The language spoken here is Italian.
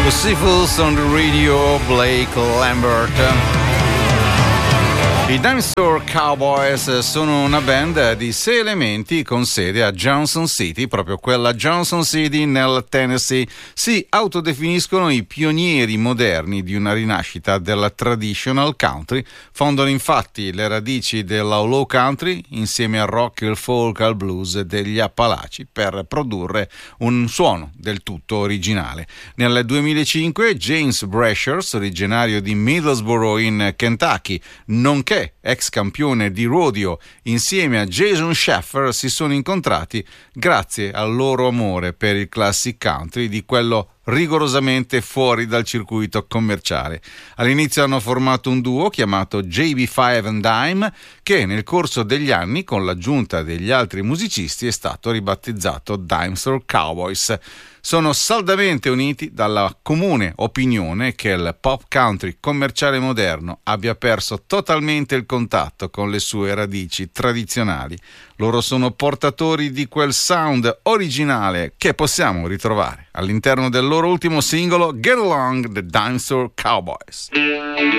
Seafools on the radio, Blake Lambert. I Dime Store Cowboys sono una band di 6 elementi con sede a Johnson City, proprio quella Johnson City nel Tennessee. Si autodefiniscono i pionieri moderni di una rinascita della traditional country, fondano infatti le radici della low country insieme al rock, il folk, al blues degli Appalachi per produrre un suono del tutto originale. Nel 2005 James Brashers, originario di Middlesboro in Kentucky, nonché ex campione di rodeo, insieme a Jason Sheffer si sono incontrati grazie al loro amore per il classic country, di quello rigorosamente fuori dal circuito commerciale. All'inizio hanno formato un duo chiamato JB5 and Dime, che nel corso degli anni, con l'aggiunta degli altri musicisti, è stato ribattezzato Dime Store Cowboys. Sono saldamente uniti dalla comune opinione che il pop country commerciale moderno abbia perso totalmente il contatto con le sue radici tradizionali. Loro sono portatori di quel sound originale che possiamo ritrovare all'interno del loro ultimo singolo Get Along, The Dime Store Cowboys.